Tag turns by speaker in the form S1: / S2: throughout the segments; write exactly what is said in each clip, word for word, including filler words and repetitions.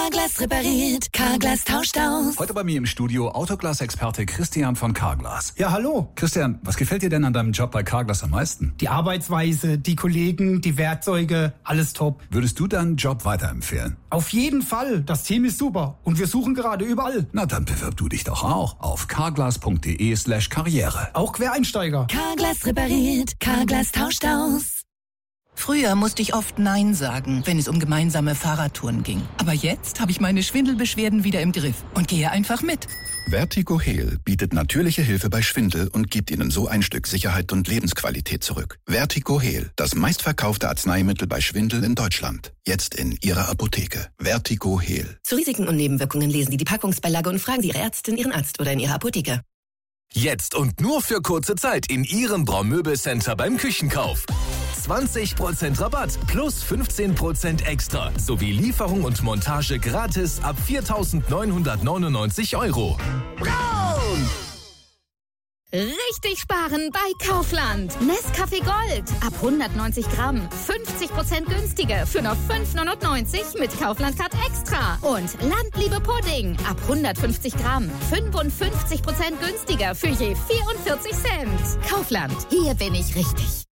S1: Carglass repariert, Carglass tauscht aus.
S2: Heute bei mir im Studio Autoglas-Experte Christian von Carglass.
S3: Ja, hallo.
S2: Christian, was gefällt dir denn an deinem Job bei Carglass am meisten?
S3: Die Arbeitsweise, die Kollegen, die Werkzeuge, alles top.
S2: Würdest du deinen Job weiterempfehlen?
S3: Auf jeden Fall. Das Team ist super. Und wir suchen gerade überall.
S2: Na, dann bewirb du dich doch auch auf carglass.de slash karriere.
S3: Auch Quereinsteiger.
S1: Carglass repariert, Carglass tauscht aus.
S4: Früher musste ich oft Nein sagen, wenn es um gemeinsame Fahrradtouren ging. Aber jetzt habe ich meine Schwindelbeschwerden wieder im Griff und gehe einfach mit.
S5: Vertigo Heal bietet natürliche Hilfe bei Schwindel und gibt Ihnen so ein Stück Sicherheit und Lebensqualität zurück. Vertigo Heal, das meistverkaufte Arzneimittel bei Schwindel in Deutschland. Jetzt in Ihrer Apotheke. Vertigo Heal.
S6: Zu Risiken und Nebenwirkungen lesen Sie die Packungsbeilage und fragen Sie Ihre Ärztin, Ihren Arzt oder in Ihrer Apotheke.
S7: Jetzt und nur für kurze Zeit in Ihrem Braumöbelcenter beim Küchenkauf. zwanzig Prozent Rabatt plus fünfzehn Prozent extra sowie Lieferung und Montage gratis ab viertausendneunhundertneunundneunzig Euro.
S8: Braun! Richtig sparen bei Kaufland. Nescafé Gold ab hundertneunzig Gramm. fünfzig Prozent günstiger für nur fünf neunundneunzig mit Kaufland Card Extra. Und Landliebe Pudding ab hundertfünfzig Gramm. fünfundfünfzig Prozent günstiger für je vierundvierzig Cent. Kaufland, hier bin ich richtig.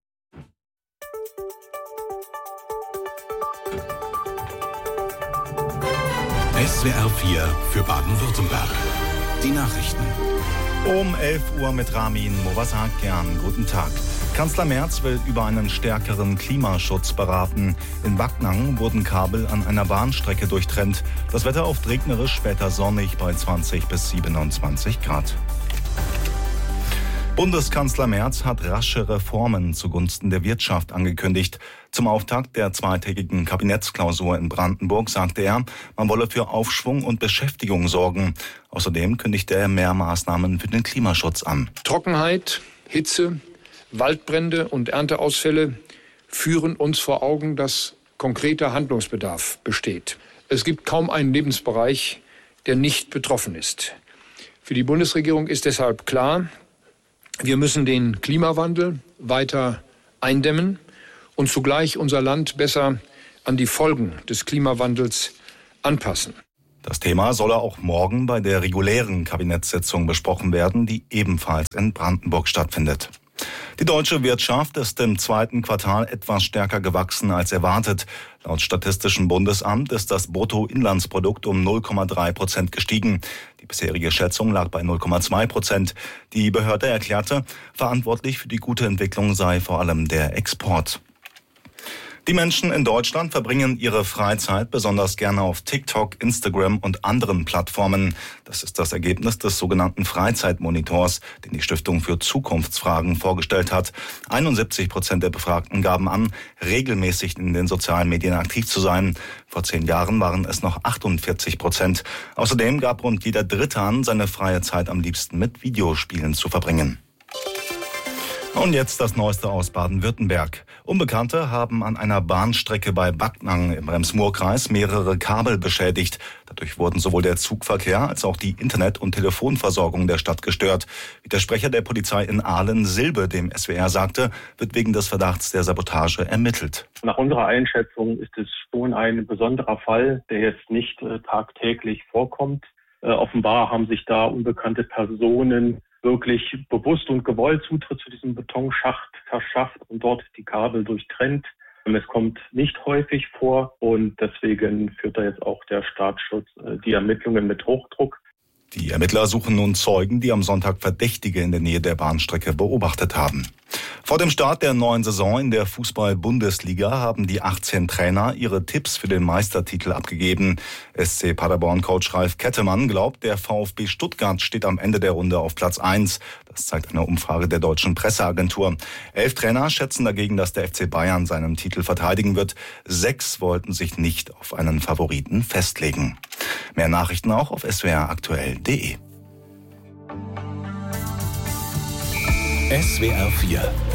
S9: S W R vier für Baden-Württemberg. Die Nachrichten.
S10: Um elf Uhr mit Ramin Movasakian. Guten Tag. Kanzler Merz will über einen stärkeren Klimaschutz beraten. In Backnang wurden Kabel an einer Bahnstrecke durchtrennt. Das Wetter oft regnerisch, später sonnig bei zwanzig bis siebenundzwanzig Grad. Bundeskanzler Merz hat rasche Reformen zugunsten der Wirtschaft angekündigt. Zum Auftakt der zweitägigen Kabinettsklausur in Brandenburg sagte er, man wolle für Aufschwung und Beschäftigung sorgen. Außerdem kündigte er mehr Maßnahmen für den Klimaschutz an.
S11: Trockenheit, Hitze, Waldbrände und Ernteausfälle führen uns vor Augen, dass konkreter Handlungsbedarf besteht. Es gibt kaum einen Lebensbereich, der nicht betroffen ist. Für die Bundesregierung ist deshalb klar, wir müssen den Klimawandel weiter eindämmen und zugleich unser Land besser an die Folgen des Klimawandels anpassen.
S10: Das Thema solle auch morgen bei der regulären Kabinettssitzung besprochen werden, die ebenfalls in Brandenburg stattfindet. Die deutsche Wirtschaft ist im zweiten Quartal etwas stärker gewachsen als erwartet. Laut Statistischem Bundesamt ist das Bruttoinlandsprodukt um null Komma drei Prozent gestiegen. Die bisherige Schätzung lag bei null Komma zwei Prozent. Die Behörde erklärte, verantwortlich für die gute Entwicklung sei vor allem der Export. Die Menschen in Deutschland verbringen ihre Freizeit besonders gerne auf TikTok, Instagram und anderen Plattformen. Das ist das Ergebnis des sogenannten Freizeitmonitors, den die Stiftung für Zukunftsfragen vorgestellt hat. einundsiebzig Prozent der Befragten gaben an, regelmäßig in den sozialen Medien aktiv zu sein. Vor zehn Jahren waren es noch achtundvierzig Prozent. Außerdem gab rund jeder Dritte an, seine freie Zeit am liebsten mit Videospielen zu verbringen. Und jetzt das Neueste aus Baden-Württemberg. Unbekannte haben an einer Bahnstrecke bei Backnang im Rems-Murr-Kreis mehrere Kabel beschädigt. Dadurch wurden sowohl der Zugverkehr als auch die Internet- und Telefonversorgung der Stadt gestört. Wie der Sprecher der Polizei in Aalen, Silbe, dem S W R sagte, wird wegen des Verdachts der Sabotage ermittelt.
S12: Nach unserer Einschätzung ist es schon ein besonderer Fall, der jetzt nicht äh, tagtäglich vorkommt. Äh, offenbar haben sich da unbekannte Personen wirklich bewusst und gewollt Zutritt zu diesem Betonschacht verschafft und dort die Kabel durchtrennt. Es kommt nicht häufig vor und deswegen führt da jetzt auch der Staatsschutz die Ermittlungen mit Hochdruck.
S10: Die Ermittler suchen nun Zeugen, die am Sonntag Verdächtige in der Nähe der Bahnstrecke beobachtet haben. Vor dem Start der neuen Saison in der Fußball-Bundesliga haben die achtzehn Trainer ihre Tipps für den Meistertitel abgegeben. S C Paderborn-Coach Ralf Kettemann glaubt, der VfB Stuttgart steht am Ende der Runde auf Platz eins. Das zeigt eine Umfrage der deutschen Presseagentur. Elf Trainer schätzen dagegen, dass der F C Bayern seinen Titel verteidigen wird. Sechs wollten sich nicht auf einen Favoriten festlegen. Mehr Nachrichten auch auf s w r aktuell punkt d e.
S9: S W R vier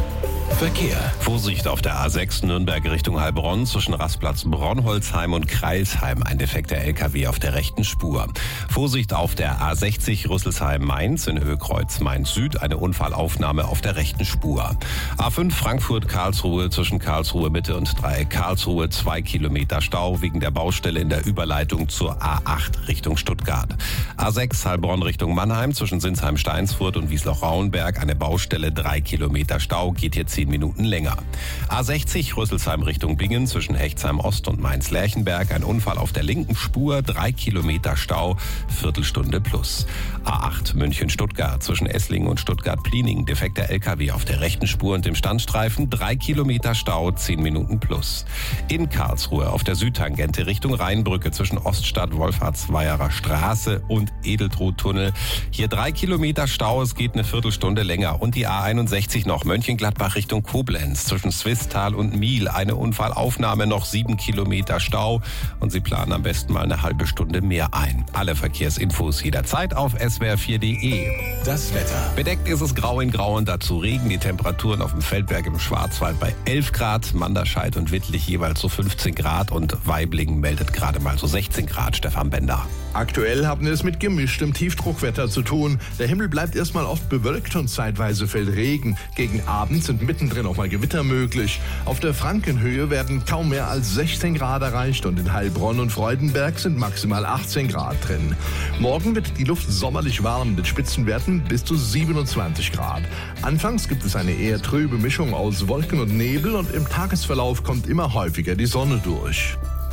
S9: Verkehr.
S13: Vorsicht auf der A sechs Nürnberg Richtung Heilbronn zwischen Rastplatz Bronholzheim und Kreilsheim. Ein defekter L K W auf der rechten Spur. Vorsicht auf der A sechzig Rüsselsheim-Mainz in Höhe Kreuz Mainz Süd. Eine Unfallaufnahme auf der rechten Spur. A fünf Frankfurt-Karlsruhe zwischen Karlsruhe Mitte und Dreieck Karlsruhe. Zwei Kilometer Stau wegen der Baustelle in der Überleitung zur A acht Richtung Stuttgart. A sechs Heilbronn Richtung Mannheim zwischen Sinsheim-Steinsfurt und Wiesloch-Rauenberg. Eine Baustelle. Drei Kilometer Stau. Geht hier zehn Minuten länger. A sechzig Rüsselsheim Richtung Bingen zwischen Hechtsheim Ost und Mainz-Lerchenberg. Ein Unfall auf der linken Spur, drei Kilometer Stau, Viertelstunde plus. A acht München-Stuttgart zwischen Esslingen und Stuttgart-Pliening. Defekter L K W auf der rechten Spur und dem Standstreifen, drei Kilometer Stau, zehn Minuten plus. In Karlsruhe auf der Südtangente Richtung Rheinbrücke zwischen Oststadt, Wolfhartsweierer Straße und Edeltruttunnel. Hier drei Kilometer Stau, es geht eine Viertelstunde länger. Und die A einundsechzig noch Mönchengladbach Richtung Koblenz zwischen Swisttal und Miel. Eine Unfallaufnahme, noch sieben Kilometer Stau und Sie planen am besten mal eine halbe Stunde mehr ein. Alle Verkehrsinfos jederzeit auf s w r vier punkt d e.
S9: Das Wetter.
S13: Bedeckt ist es grau in grau und dazu Regen. Die Temperaturen auf dem Feldberg im Schwarzwald bei elf Grad, Manderscheid und Wittlich jeweils so fünfzehn Grad und Waiblingen meldet gerade mal so sechzehn Grad. Stefan Bender.
S14: Aktuell haben wir es mit gemischtem Tiefdruckwetter zu tun. Der Himmel bleibt erstmal oft bewölkt und zeitweise fällt Regen. Gegen Abend sind mittendrin auch mal Gewitter möglich. Auf der Frankenhöhe werden kaum mehr als sechzehn Grad erreicht und in Heilbronn und Freudenberg sind maximal achtzehn Grad drin. Morgen wird die Luft sommerlich warm mit Spitzenwerten bis zu siebenundzwanzig Grad. Anfangs gibt es eine eher trübe Mischung aus Wolken und Nebel und im Tagesverlauf kommt immer häufiger die Sonne durch.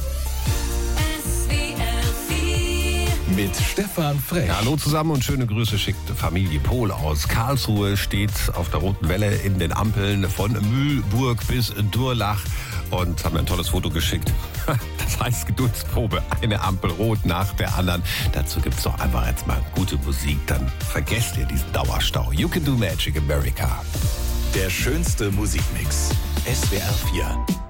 S9: Mit Stefan Frech.
S13: Ja, hallo zusammen und schöne Grüße schickt Familie Pohl aus Karlsruhe. Steht auf der roten Welle in den Ampeln von Mühlburg bis Durlach und haben mir ein tolles Foto geschickt. Das heißt Geduldsprobe, eine Ampel rot nach der anderen. Dazu gibt's doch einfach jetzt mal gute Musik, dann vergesst ihr diesen Dauerstau. You Can Do Magic America.
S9: Der schönste Musikmix. S W R vier.